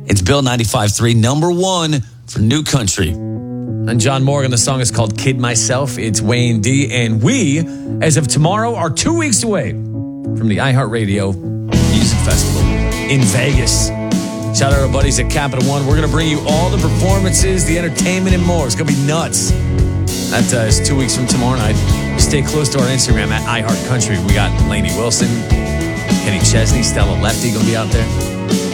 It's Bill 95.3, number one for New Country. And John Morgan, the song is called Kid Myself. It's Wayne D. And we, as of tomorrow, are 2 weeks away from the iHeartRadio Music Festival in Vegas. Shout out our buddies at Capital One. We're going to bring you all the performances, the entertainment, and more. It's going to be nuts. That is 2 weeks from tomorrow night. Stay close to our Instagram at iHeartCountry. We got Lainey Wilson, Kenny Chesney, Stella Lefty going to be out there.